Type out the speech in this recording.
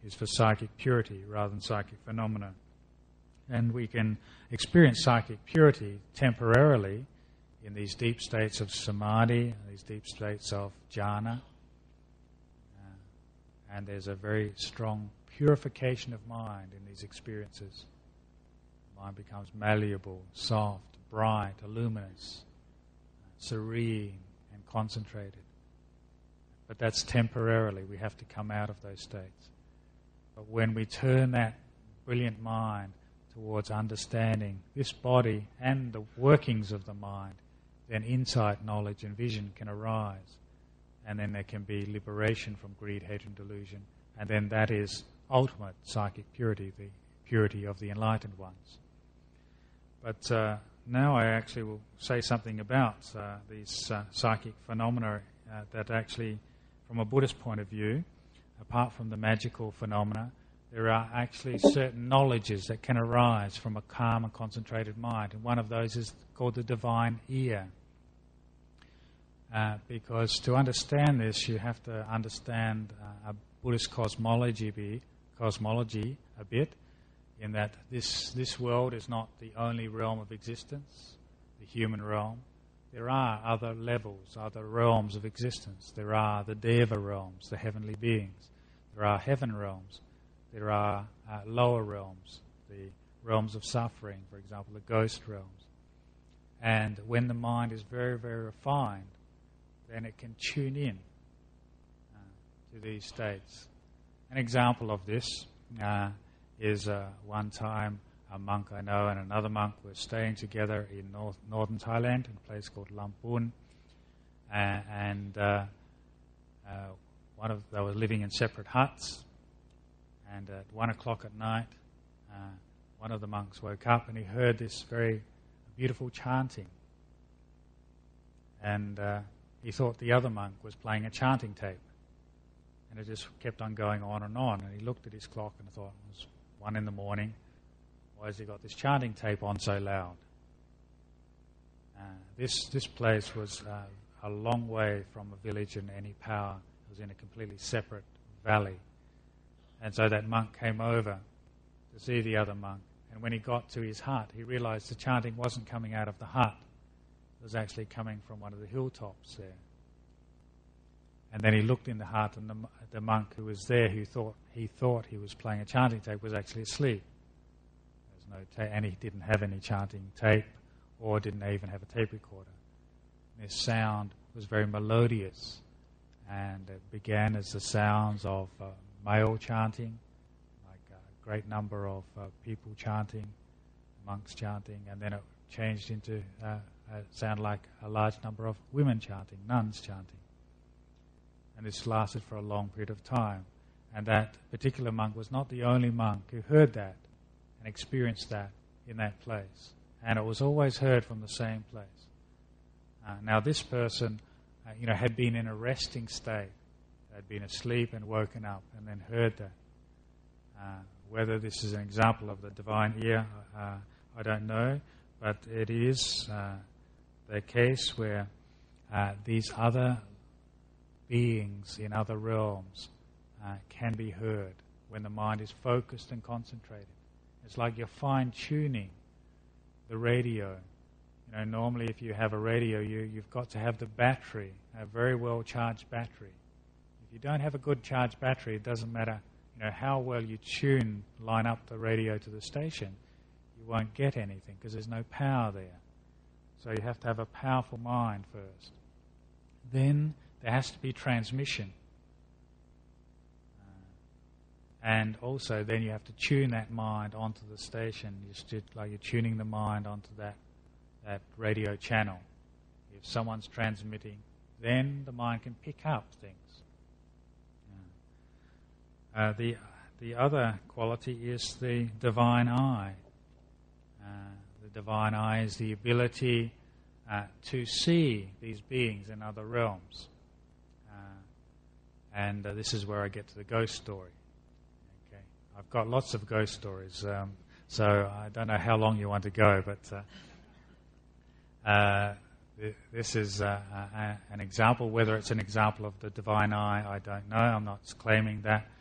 is for psychic purity rather than psychic phenomena. And we can experience psychic purity temporarily in these deep states of samadhi, these deep states of jhana. And there's a very strong purification of mind in these experiences. Mind becomes malleable, soft, bright, luminous, serene, and concentrated. But that's temporarily. We have to come out of those states. But when we turn that brilliant mind towards understanding this body and the workings of the mind, then insight, knowledge, and vision can arise. And then there can be liberation from greed, hatred, and delusion. And then that is ultimate psychic purity, the purity of the enlightened ones. But now I actually will say something about these psychic phenomena that actually, from a Buddhist point of view, apart from the magical phenomena, there are actually certain knowledges that can arise from a calm and concentrated mind. And one of those is called the divine ear. Because to understand this, you have to understand a Buddhist cosmology a bit, in that this world is not the only realm of existence, the human realm. There are other levels, other realms of existence. There are the Deva realms, the heavenly beings. There are heaven realms. There are lower realms, the realms of suffering, for example, the ghost realms. And when the mind is very, very refined, then it can tune in to these states. An example of this is one time a monk I know and another monk were staying together in northern Thailand in a place called Lampun, and they were living in separate huts. And at 1 o'clock at night, one of the monks woke up and he heard this very beautiful chanting, and he thought the other monk was playing a chanting tape, and it just kept on going on. And he looked at his clock and thought, it was 1 in the morning. Why has he got this chanting tape on so loud? This place was a long way from a village and any power. It was in a completely separate valley. And so that monk came over to see the other monk. And when he got to his hut, he realized the chanting wasn't coming out of the hut. It was actually coming from one of the hilltops there. And then he looked in the hut, and the monk who was there, who thought he was playing a chanting tape, was actually asleep. There's no tape, and he didn't have any chanting tape, or didn't even have a tape recorder. And this sound was very melodious, and it began as the sounds of male chanting, like a great number of people chanting, monks chanting, and then it changed into sound like a large number of women chanting, nuns chanting. And this lasted for a long period of time. And that particular monk was not the only monk who heard that and experienced that in that place. And it was always heard from the same place. Now this person, had been in a resting state, had been asleep and woken up and then heard that. Whether this is an example of the divine ear, I don't know, but it is the case where these other beings in other realms can be heard when the mind is focused and concentrated. It's like you're fine-tuning the radio. Normally if you have a radio, you've got to have the battery, a very well-charged battery. If you don't have a good charged battery, it doesn't matter how well you line up the radio to the station, you won't get anything because there's no power there. So you have to have a powerful mind first. Then there has to be transmission. And also then you have to tune that mind onto the station. Like you're tuning the mind onto that radio channel. If someone's transmitting, then the mind can pick up things. The other quality is the divine eye. The divine eye is the ability to see these beings in other realms. And this is where I get to the ghost story. Okay, I've got lots of ghost stories, so I don't know how long you want to go, but this is an example. Whether it's an example of the divine eye, I don't know. I'm not claiming that.